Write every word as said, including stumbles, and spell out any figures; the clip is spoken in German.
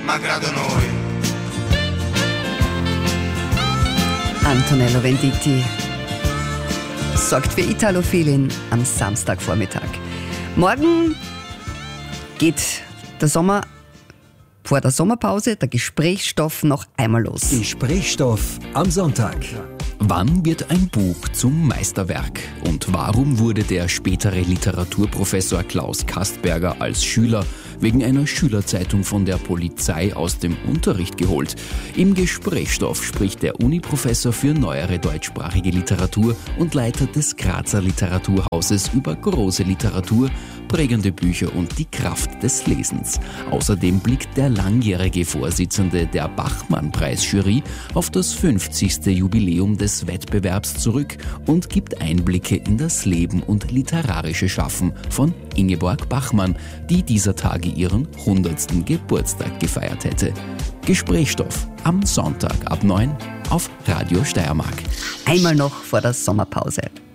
malgrado noi. Antonello Venditti sorgt für Italo-Feeling am Samstagvormittag. Morgen geht der Sommer vor der Sommerpause, der Gesprächsstoff noch einmal los. Gesprächsstoff am Sonntag. Wann wird ein Buch zum Meisterwerk? Und warum wurde der spätere Literaturprofessor Klaus Kastberger als Schüler wegen einer Schülerzeitung von der Polizei aus dem Unterricht geholt? Im Gesprächsstoff spricht der Uni-Professor für neuere deutschsprachige Literatur und Leiter des Grazer Literaturhauses über große Literatur, prägende Bücher und die Kraft des Lesens. Außerdem blickt der langjährige Vorsitzende der Bachmann-Preisjury auf das fünfzigste Jubiläum des Wettbewerbs zurück und gibt Einblicke in das Leben und literarische Schaffen von Ingeborg Bachmann, die dieser Tage ihren hundertsten Geburtstag gefeiert hätte. Gesprächsstoff am Sonntag ab neun auf Radio Steiermark. Einmal noch vor der Sommerpause.